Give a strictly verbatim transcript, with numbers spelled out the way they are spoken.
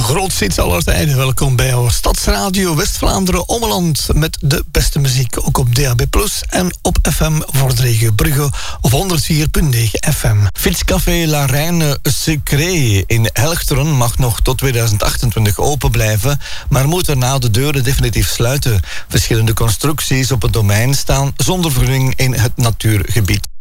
grootste hits aller tijden. Welkom bij jouw Stadsradio West-Vlaanderen Ommeland met de beste muziek. Ook op D A B plus, en op F M voor de regio Brugge op honderd vier komma negen F M. Fietscafé La Reine Secret in Helchteren mag nog tot tweeduizend achtentwintig open blijven, maar moet daarna de deuren definitief sluiten. Verschillende constructies op het domein staan zonder vergunning in het natuurgebied.